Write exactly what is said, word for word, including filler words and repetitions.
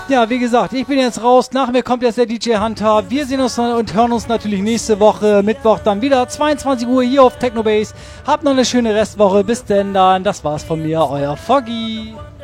Ja, wie gesagt, ich bin jetzt raus. Nach mir kommt jetzt der D J Hunter. Wir sehen uns und hören uns natürlich nächste Woche, Mittwoch, dann wieder zweiundzwanzig Uhr hier auf Technobase. Habt noch eine schöne Restwoche. Bis denn dann. Das war's von mir, euer Foggy.